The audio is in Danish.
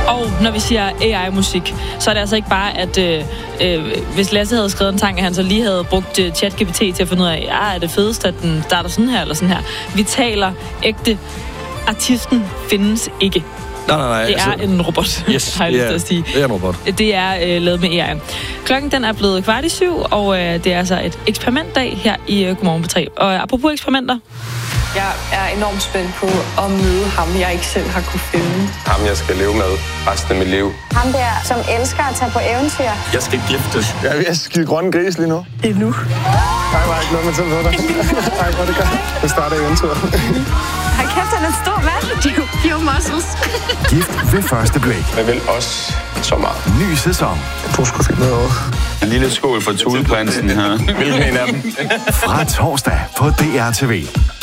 Og når vi siger AI-musik, så er det altså ikke bare, at hvis Lasse havde skrevet en sang, at han så lige havde brugt ChatGPT til at finde ud af, er det fedest, at den starter sådan her eller sådan her. Vi taler ægte. Artisten findes ikke. Nej. Det er en robot, har jeg lyst til at sige. Det er en robot. Det er lavet med AI. Klokken den er blevet 6:15, og det er altså et eksperimentdag her i Godmorgen på 3. Og apropos eksperimenter. Jeg er enormt spændt på at møde ham, jeg ikke selv har kunne finde. Ham, jeg skal leve med resten af mit liv. Ham der, som elsker at tage på eventyr. Jeg skal giftes. Jeg er ved at skide grønne gris lige nu. Endnu. Nej, var ikke noget med til dig. Nej, hvor det gør. Det starter eventyret. Hold kæft, han er stor mand. You muscles. Gift ved første blik. Jeg vil også så meget. Ny sæson. Jeg tror sgu fik noget over. En lille skål for Thuleprinsen her. Hvilken en af dem? Fra torsdag på DR TV.